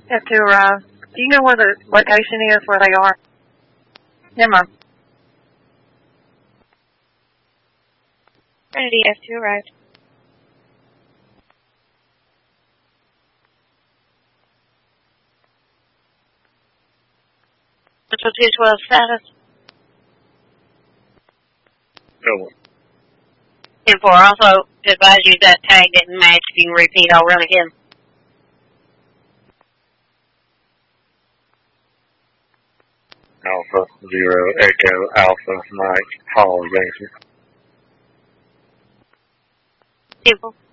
Have to arrive. Do you know where the location is, where they are? Never mind. Trinity F2 arrived. Central 212 status. Go on. 10-4, also to advise you that tag didn't match. If you can repeat, I'll run again. Alpha 0 Echo Alpha Mike Paul Jason. 10-4.